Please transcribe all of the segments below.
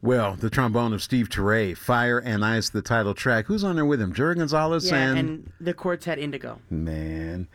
Well, the trombone of Steve Turre, Fire and Ice, the title track. Who's on there with him? Jerry Gonzalez and the Quartet Indigo. Man,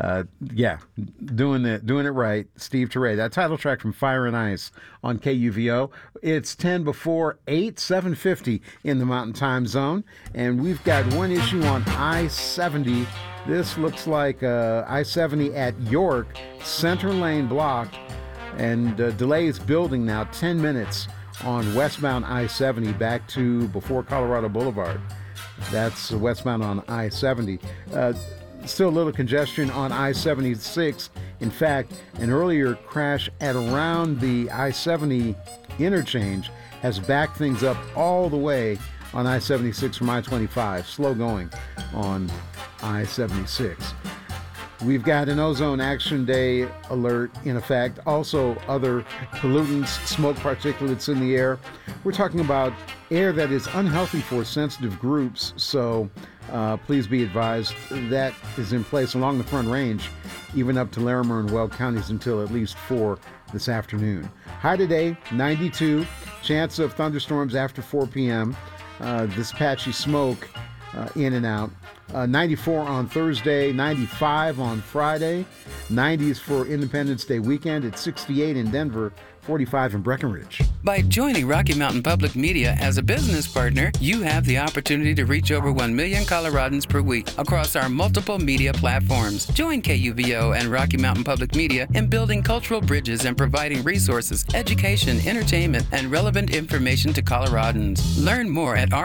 doing it right. Steve Turre, that title track from Fire and Ice on KUVO. It's 10 before 8, 7:50 in the Mountain Time Zone, and we've got one issue on I-70. This looks like I-70 at York, center lane blocked, and delays building now 10 minutes on westbound I-70 back to before Colorado Boulevard. That's westbound on I-70. Still a little congestion on I-76. In fact, an earlier crash at around the I-70 interchange has backed things up all the way on I-76 from I-25. Slow going on I-76. We've got an ozone action day alert in effect. Also, other pollutants, smoke particulates in the air. We're talking about air that is unhealthy for sensitive groups, so please be advised that is in place along the Front Range, even up to Larimer and Weld counties until at least 4 this afternoon. High today, 92. Chance of thunderstorms after 4 p.m. This patchy smoke in and out. 94 on Thursday, 95 on Friday, 90s for Independence Day weekend at 68 in Denver, 45 in Breckenridge. By joining Rocky Mountain Public Media as a business partner, you have the opportunity to reach over 1 million Coloradans per week across our multiple media platforms. Join KUVO and Rocky Mountain Public Media in building cultural bridges and providing resources, education, entertainment, and relevant information to Coloradans. Learn more at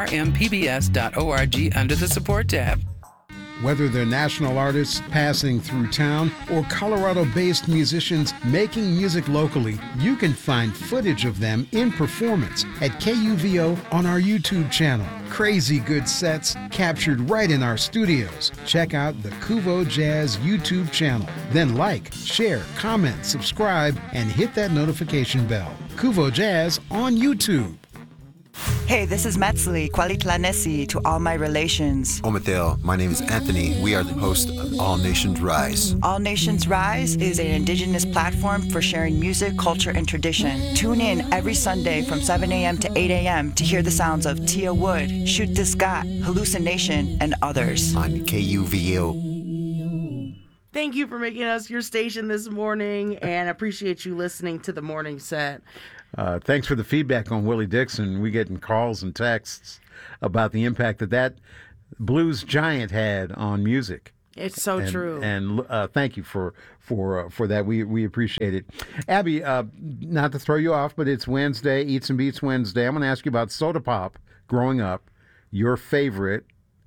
rmpbs.org under the support tab. Whether they're national artists passing through town or Colorado-based musicians making music locally, you can find footage of them in performance at KUVO on our YouTube channel. Crazy good sets captured right in our studios. Check out the Kuvo Jazz YouTube channel. Then like, share, comment, subscribe, and hit that notification bell. Kuvo Jazz on YouTube. Hey, this is Metzli, Kwalitlanesi to all my relations. Omathel, my name is Anthony. We are the host of All Nations Rise. All Nations Rise is an indigenous platform for sharing music, culture, and tradition. Tune in every Sunday from 7 a.m. to 8 a.m. to hear the sounds of Tia Wood, Shoot This Scott, Hallucination, and others. On KUVO. Thank you for making us your station this morning, and appreciate you listening to the morning set. Thanks for the feedback on Willie Dixon. We getting calls and texts about the impact that blues giant had on music. It's so true. And thank you for that. We appreciate it. Abby, not to throw you off, but it's Wednesday, Eats and Beats Wednesday. I'm going to ask you about soda pop growing up. Your favorite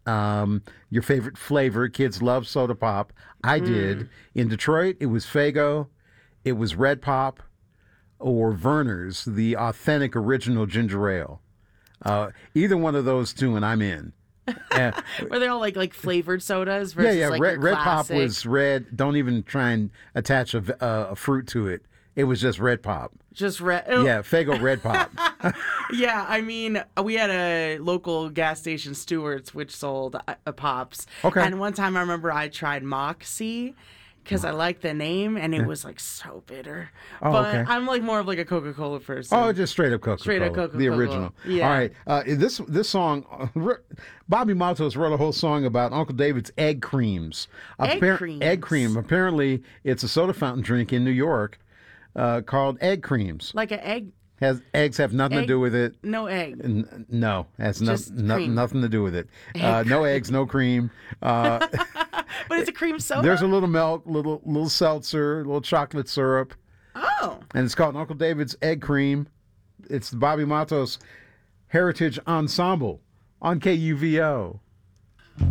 flavor. Kids love soda pop. I did. In Detroit, it was Faygo. It was Red Pop. Or Verner's, the authentic original ginger ale. Either one of those two, and I'm in. Were they all like flavored sodas? Versus Yeah. Like Red Pop was red. Don't even try and attach a fruit to it. It was just Red Pop. Just red. Yeah, Faygo Red Pop. Yeah, I mean, we had a local gas station, Stewart's, which sold pops. Okay. And one time I remember I tried Moxie, because I like the name, and it was like so bitter. Oh, but okay. I'm like more of like a Coca-Cola person. Oh, just straight up Coca-Cola. Straight up Coca-Cola. The original. Yeah. All right. This song, Bobby Matos wrote a whole song about Uncle David's egg creams. Egg cream. Apparently, it's a soda fountain drink in New York called egg creams. Like an egg. Eggs have nothing to do with it. No egg. No, has nothing to do with it. Egg no eggs, no cream. But it's a cream soda? There's a little milk, little seltzer, a little chocolate syrup. Oh. And it's called Uncle David's Egg Cream. It's the Bobby Matos Heritage Ensemble on KUVO.